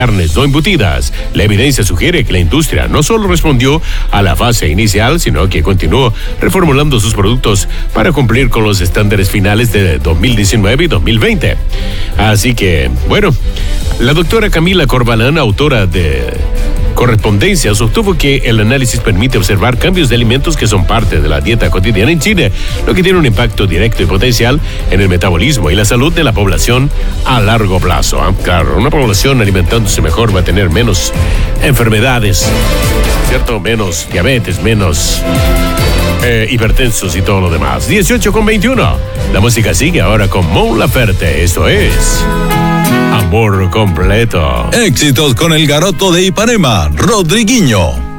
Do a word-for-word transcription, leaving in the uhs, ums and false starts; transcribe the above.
carnes no embutidas. La evidencia sugiere que la industria no solo respondió a la fase inicial, sino que continuó reformulando sus productos para cumplir con los estándares finales de dos mil diecinueve y dos mil veinte. Así que, bueno, la doctora Camila Corbalán, autora de Correspondencia, sostuvo que el análisis permite observar cambios de alimentos que son parte de la dieta cotidiana en Chile, lo que tiene un impacto directo y potencial en el metabolismo y la salud de la población a largo plazo. ¿eh? Claro, una población alimentándose mejor va a tener menos enfermedades, ¿cierto? Menos diabetes, menos eh, hipertensos y todo lo demás. dieciocho con veintiuno. La música sigue ahora con Mon Laferte. Esto es Amor Completo. Éxitos con el garoto de Ipanema, Rodriguinho.